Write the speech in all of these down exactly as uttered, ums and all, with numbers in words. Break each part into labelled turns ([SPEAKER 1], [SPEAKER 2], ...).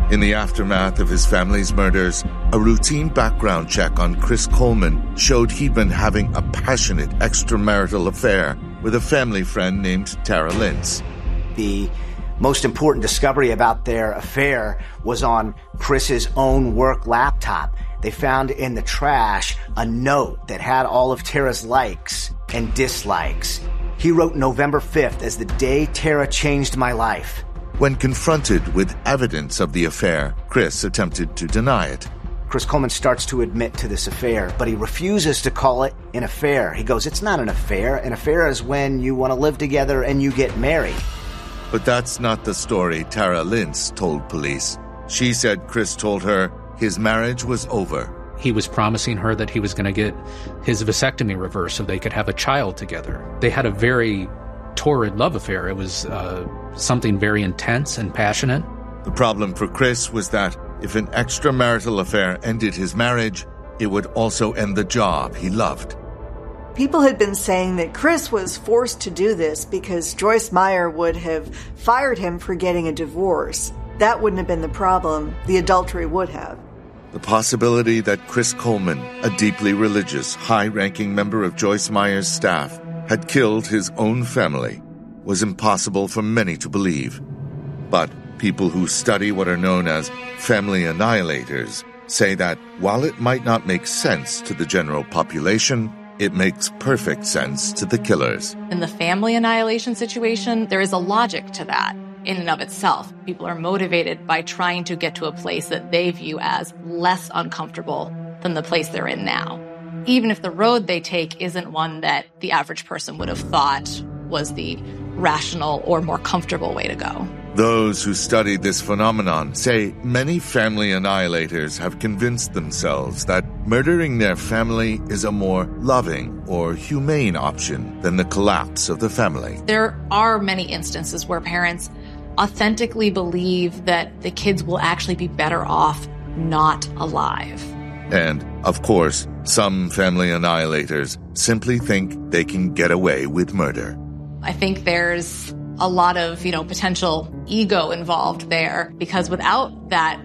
[SPEAKER 1] In the aftermath of his family's murders, a routine background check on Chris Coleman showed he'd been having a passionate extramarital affair with a family friend named Tara Lintz.
[SPEAKER 2] The most important discovery about their affair was on Chris's own work laptop. They found in the trash a note that had all of Tara's likes and dislikes. He wrote November fifth as the day Tara changed my life.
[SPEAKER 1] When confronted with evidence of the affair, Chris attempted to deny it.
[SPEAKER 2] Chris Coleman starts to admit to this affair, but he refuses to call it an affair. He goes, it's not an affair. An affair is when you want to live together and you get married.
[SPEAKER 1] But that's not the story Tara Lintz told police. She said Chris told her his marriage was over.
[SPEAKER 3] He was promising her that he was going to get his vasectomy reversed so they could have a child together. They had a very torrid love affair. It was uh, something very intense and passionate.
[SPEAKER 1] The problem for Chris was that if an extramarital affair ended his marriage, it would also end the job he loved.
[SPEAKER 4] People had been saying that Chris was forced to do this because Joyce Meyer would have fired him for getting a divorce. That wouldn't have been the problem. The adultery would have.
[SPEAKER 1] The possibility that Chris Coleman, a deeply religious, high-ranking member of Joyce Meyer's staff, had killed his own family was impossible for many to believe. But people who study what are known as family annihilators say that while it might not make sense to the general population, it makes perfect sense to the killers.
[SPEAKER 5] In the family annihilation situation, there is a logic to that in and of itself. People are motivated by trying to get to a place that they view as less uncomfortable than the place they're in now. Even if the road they take isn't one that the average person would have thought was the rational or more comfortable way to go.
[SPEAKER 1] Those who studied this phenomenon say many family annihilators have convinced themselves that murdering their family is a more loving or humane option than the collapse of the family.
[SPEAKER 5] There are many instances where parents authentically believe that the kids will actually be better off not alive.
[SPEAKER 1] And, of course, some family annihilators simply think they can get away with murder.
[SPEAKER 5] I think there's a lot of, you know, potential ego involved there, because without that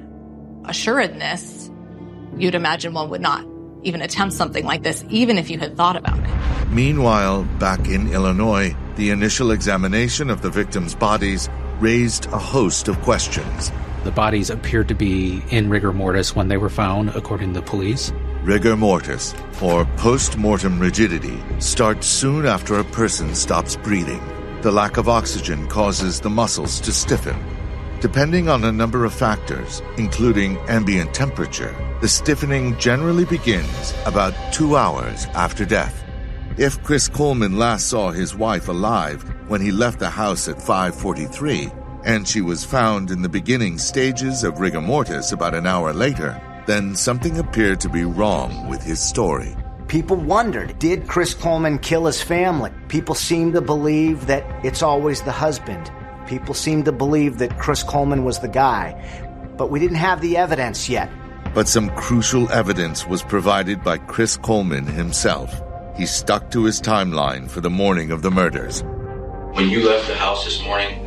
[SPEAKER 5] assuredness, you'd imagine one would not even attempt something like this, even if you had thought about it.
[SPEAKER 1] Meanwhile, back in Illinois, the initial examination of the victims' bodies raised a host of questions.
[SPEAKER 3] The bodies appeared to be in rigor mortis when they were found, according to the police.
[SPEAKER 1] Rigor mortis, or post-mortem rigidity, starts soon after a person stops breathing. The lack of oxygen causes the muscles to stiffen. Depending on a number of factors, including ambient temperature, the stiffening generally begins about two hours after death. If Chris Coleman last saw his wife alive when he left the house at five forty-three, and she was found in the beginning stages of rigor mortis about an hour later, then something appeared to be wrong with his story.
[SPEAKER 2] People wondered, did Chris Coleman kill his family? People seem to believe that it's always the husband. People seem to believe that Chris Coleman was the guy. But we didn't have the evidence yet.
[SPEAKER 1] But some crucial evidence was provided by Chris Coleman himself. He stuck to his timeline for the morning of the murders.
[SPEAKER 6] When you left the house this morning,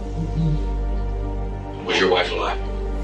[SPEAKER 6] was your wife alive?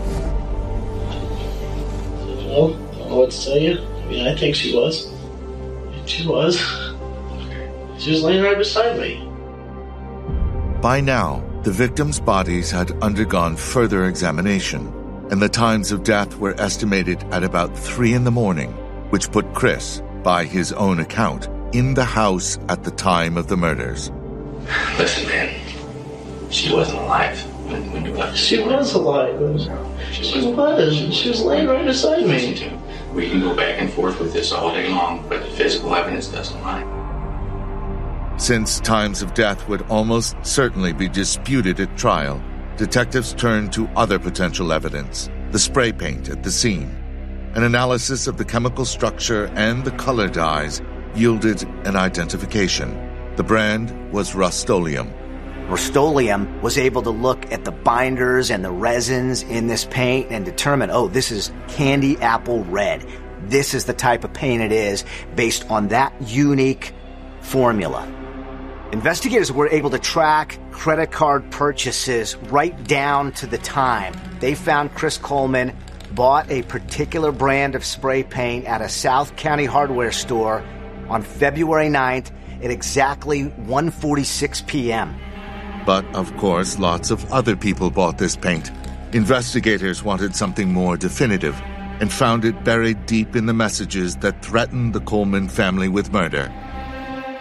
[SPEAKER 7] Well, I don't know what to tell you. I mean, I think she was. She was. She was laying right beside me.
[SPEAKER 1] By now, the victims' bodies had undergone further examination, and the times of death were estimated at about three in the morning, which put Chris, by his own account, in the house at the time of the murders.
[SPEAKER 6] Listen, man, she wasn't alive when, when you left.
[SPEAKER 7] She was alive. She, she was. was. She was laying right beside me.
[SPEAKER 6] Listen to me. We can go back and forth with this all day long, but the physical evidence doesn't lie.
[SPEAKER 1] Since times of death would almost certainly be disputed at trial, detectives turned to other potential evidence, the spray paint at the scene. An analysis of the chemical structure and the color dyes yielded an identification. The brand was Rust-Oleum.
[SPEAKER 2] Rust-Oleum was able to look at the binders and the resins in this paint and determine, oh, this is candy apple red. This is the type of paint it is based on that unique formula. Investigators were able to track credit card purchases right down to the time. They found Chris Coleman bought a particular brand of spray paint at a South County hardware store on February ninth at exactly one forty-six p.m.
[SPEAKER 1] But, of course, lots of other people bought this paint. Investigators wanted something more definitive and found it buried deep in the messages that threatened the Coleman family with murder.